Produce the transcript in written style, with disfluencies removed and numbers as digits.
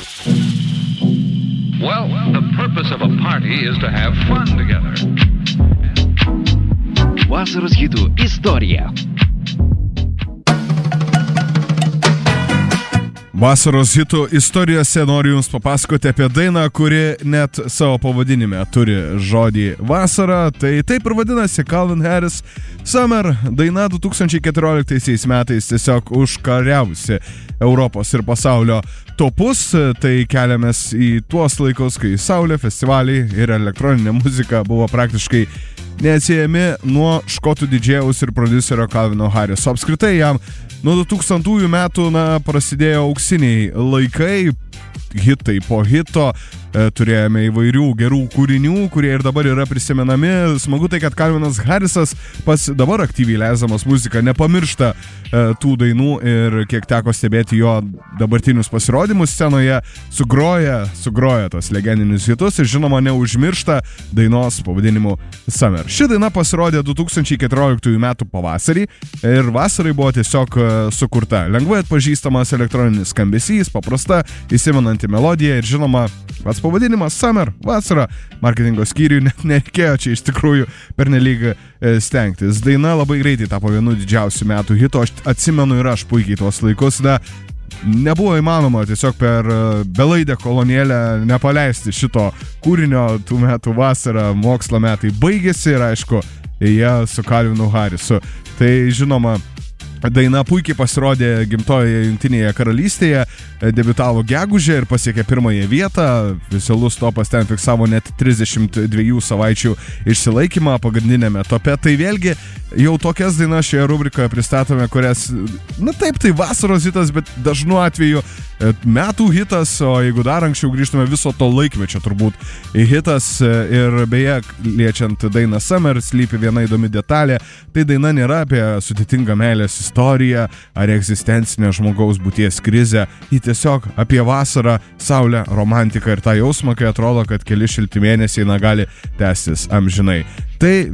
Well, the purpose of a party is to have fun together. Vasaros hitų istorija. Vasaros hitų istorijose noriu Jums papasakoti apie dainą, kuri net savo pavadinime turi žodį vasara. Tai taip ir vadinasi Calvin Harris Summer. Daina 2014 metais tiesiog užkariavusi Europos ir pasaulio topus. Tai keliamės į tuos laikus, kai saulė, festivaliai ir elektroninė muzika buvo praktiškai neatsiejami nuo škotų didžėjaus ir prodiuserio Calvino Harriso. Apskritai jam nuo 2000 metų prasidėjo auksiniai laikai, hitai po hito, turėjome įvairių gerų kūrinių, kurie ir dabar yra prisimenami. Smagu tai, kad Calvinas Harrisas pas dabar aktyviai leisdamas muziką nepamiršta tų dainų ir kiek teko stebėti jo dabartinius pasirodymus scenoje, sugroja tos legendinius hitus ir žinoma neužmiršta dainos pavadinimu Summer. Ši daina pasirodė 2014 metų pavasarį ir vasarai buvo tiesiog sukurta. Lengvai atpažįstamas elektroninis skambesys, paprasta, įsimenanti melodija ir žinoma pats pavadinimas Summer, vasara. Marketingo skyriui net nereikėjo čia iš tikrųjų pernelyg stengtis. Daina labai greitai tapo vienu didžiausių metų hito. Aš atsimenu ir aš puikiai tuos laikus. Nebuvo įmanoma tiesiog per belaidę kolonėlę nepaleisti šito kūrinio. Tų metų vasara, mokslo metai baigėsi ir aišku, jie su Calvinu Harrisu. Tai žinoma, daina puikiai pasirodė gimtojoje Jungtinėje karalystėje, debiutavo gegužę ir pasiekė pirmąją vietą. Oficialus topas ten fiksavo net 32 savaičių išsilaikymą pagrindinėme tope. Tai vėlgi jau tokias dainas šioje rubrikoje pristatome, kurias, taip, tai vasaros hitas, bet dažnu atveju metų hitas, o jeigu dar anksčiau grįžtume viso to laikmečio turbūt hitas. Ir beje, liečiant dainą Summer, slypi viena įdomi detalė. Tai daina nėra apie sudėtingą meilės istoriją ar egzistencinę žmogaus būties krizę. Ji tiesiog apie vasarą, saulę, romantiką ir tą jausmą, kai atrodo, kad keli šilti mėnesiai gali tęstis amžinai. Tai